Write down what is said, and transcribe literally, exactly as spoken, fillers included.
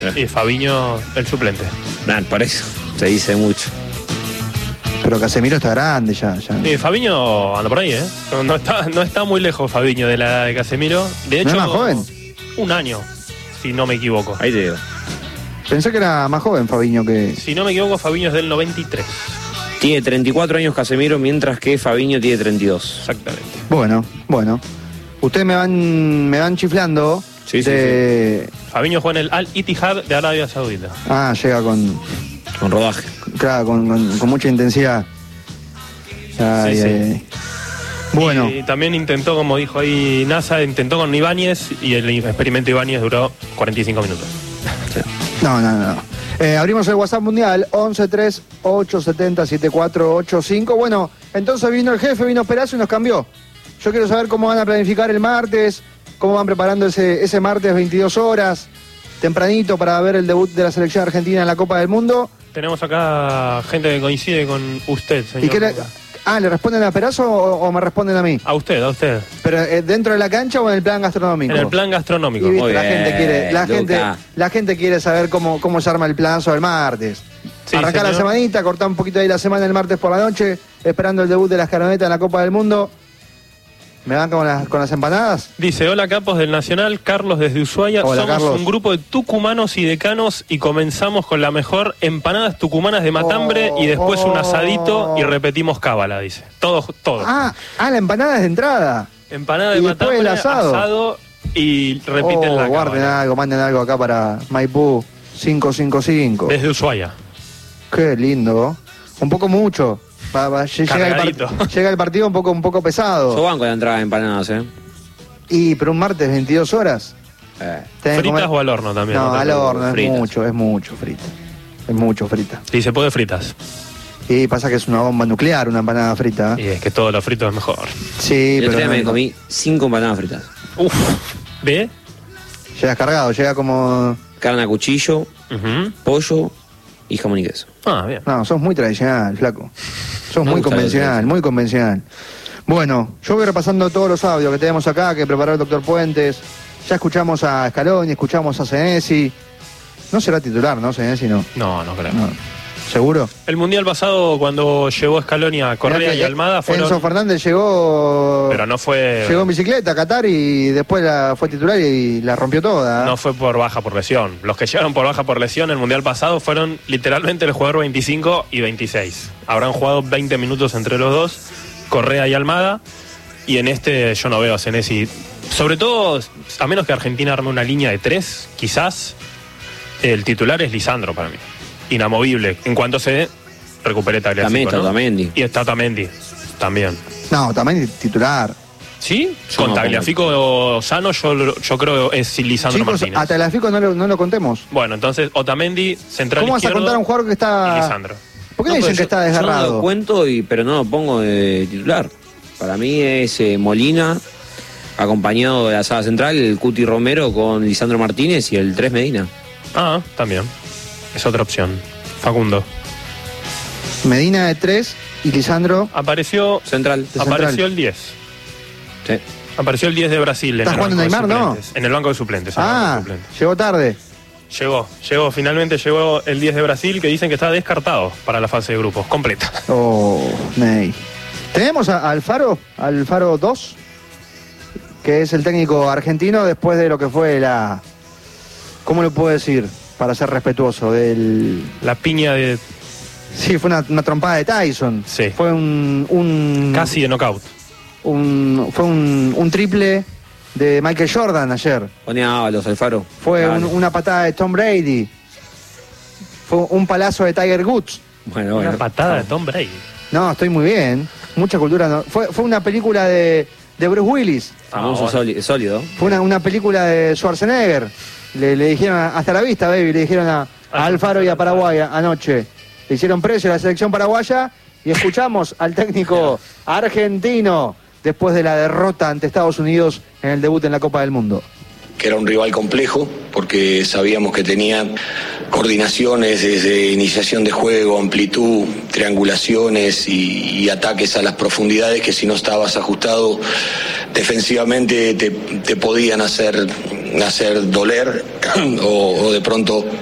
Y Fabiño, el suplente. Nah, por eso se dice mucho. Pero Casemiro está grande ya. ya. Sí, Fabiño anda por ahí, ¿eh? No, no, está, no está muy lejos Fabiño de la edad de Casemiro. De hecho, ¿No es más joven? Un año, si no me equivoco. Ahí te digo. Pensé que era más joven Fabiño que... Si no me equivoco, Fabiño es del noventa y tres. Tiene treinta y cuatro años Casemiro, mientras que Fabiño tiene treinta y dos. Exactamente. Bueno, bueno. Ustedes me van, me van chiflando. Sí, sí, de... sí. Fabiño juega en el Al-Ittihad de Arabia Saudita. Ah, llega con... Con rodaje. Claro, con, con, con mucha intensidad. Ay, Sí, sí. ay, ay. Bueno. Y también intentó, como dijo ahí NASA, intentó con Ibáñez y el experimento Ibáñez duró cuarenta y cinco minutos. No, no, no. Eh, abrimos el WhatsApp mundial once tres ocho siete cero siete cuatro ocho cinco. Bueno, entonces vino el jefe, vino Perazo y nos cambió. Yo quiero saber cómo van a planificar el martes, cómo van preparando ese, ese martes veintidós horas, tempranito para ver el debut de la selección argentina en la Copa del Mundo. Tenemos acá gente que coincide con usted, señor. ¿Y qué le, ah, ¿le responden a Perazo o, o me responden a mí? A usted, a usted. ¿Pero eh, dentro de la cancha o en el plan gastronómico? En el plan gastronómico. Y viste, Muy la bien, gente quiere, la Luca. gente, la gente quiere saber cómo, cómo se arma el planazo del martes. Sí, Arrancar la señor. semanita, cortar un poquito ahí la semana el martes por la noche, esperando el debut de las caronetas en la Copa del Mundo. ¿Me van con las, con las empanadas? Dice, hola capos del Nacional, Carlos desde Ushuaia. Hola, Somos Carlos. un grupo de tucumanos y decanos y comenzamos con la mejor empanadas tucumanas de matambre Oh, y después un oh. asadito y repetimos cábala, dice. Todo, todo. Ah, ah, la empanada es de entrada. Empanada de y después matambre, el asado. y repiten Oh, la guarden cábala. algo, manden algo acá para Maipú cinco cinco cinco. Desde Ushuaia. Qué lindo. Un poco mucho. Va, va, llega, el Cargadito. part- llega el partido un poco, un poco pesado. Yo banco la entrada de empanadas, ¿eh? Y, pero un martes veintidós horas. eh. Tenés que Fritas comer- o al horno también. No, te al preocupes. horno, es fritas. mucho, es mucho frita. Es mucho frita. Sí, se puede fritas. Y pasa que es una bomba nuclear, una empanada frita. Y es que todo lo frito es mejor. Sí, El otro pero día me no- comí cinco empanadas fritas. Uf. ¿Ve? Llegas cargado, llega como... Carne a cuchillo, Ujú. pollo y jamón y queso. Ah, bien. No, sos muy tradicional, flaco. Sos Me muy gusta lo convencional, tradicional. muy convencional. Bueno, yo voy repasando todos los audios que tenemos acá, que preparó el doctor Puentes. Ya escuchamos a Scaloni, escuchamos a Senesi. No será titular, ¿no? Senesi no. No, no creo. no. ¿Seguro? El mundial pasado, cuando llegó Scaloni a Correa Mirá que y Almada, fueron. Enzo Fernández llegó... Pero no fue. Llegó en bicicleta a Qatar y después la, fue titular y la rompió toda. No fue por baja por lesión. Los que llegaron por baja por lesión el mundial pasado fueron literalmente el jugador veinticinco y veintiséis. Habrán jugado veinte minutos entre los dos, Correa y Almada. Y en este yo no veo a Senesi. Sobre todo, a menos que Argentina arme una línea de tres, quizás el titular es Lisandro para mí. Inamovible. En cuanto se recupere Tagliafico, También está ¿no? Otamendi. Y está Otamendi también. No, también titular. ¿Sí? Yo Con no Tagliafico sano yo, yo creo es Lisandro Chicos, Martínez. a Tagliafico no lo, no lo contemos. Bueno, entonces Otamendi, central ¿Cómo vas a izquierdo, contar a un jugador que y está... Lisandro. ¿Por qué No, dicen pero que yo- está Yo no desgarrado? lo cuento, y, pero no lo pongo de titular. Para mí es eh, Molina, acompañado de la sala central, el Cuti Romero con Lisandro Martínez y el tres Medina. Ah, también. Es otra opción. Facundo. Medina de tres y Lisandro... Apareció, Central. De apareció central. el diez. Sí. Apareció el diez de Brasil. En ¿Está el jugando banco de Neymar, no? suplentes. En el banco de suplentes. en el banco de Ah, suplentes. llegó tarde. Llegó, llegó, finalmente llegó el diez de Brasil, que dicen que está descartado para la fase de grupos, completa. Oh, Ney. Tenemos a Alfaro, Alfaro dos, que es el técnico argentino después de lo que fue la... ¿Cómo lo puedo decir? Para ser respetuoso, del... La piña de Sí, fue una, una trompada de Tyson. Sí. Fue un... un casi de knockout. un- fue un, un triple de Michael Jordan ayer. Ponía a los Alfaro. Fue Dale. un- una patada de Tom Brady. Fue un palazo de Tiger Woods. Bueno, bueno. Una patada de Tom Brady. No, estoy muy bien. Mucha cultura. no- Fue, fue una película de, de Bruce Willis. Famoso Ah, bueno. sóli- sólido. Fue una, una película de Schwarzenegger. Le, le dijeron, a- hasta la vista, baby, le dijeron a, a Alfaro y a Paraguay anoche. Le hicieron precio a la selección paraguaya y escuchamos al técnico argentino después de la derrota ante Estados Unidos en el debut en la Copa del Mundo. Que era un rival complejo, porque sabíamos que tenía coordinaciones desde iniciación de juego, amplitud, triangulaciones y, y ataques a las profundidades que si no estabas ajustado defensivamente te, te podían hacer hacer doler o, o de pronto